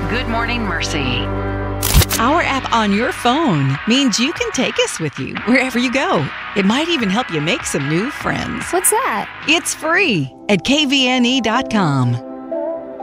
Good Morning Mercy. Our app on your phone means you can take us with you wherever you go. It might even help you make some new friends. What's that? It's free at kvne.com.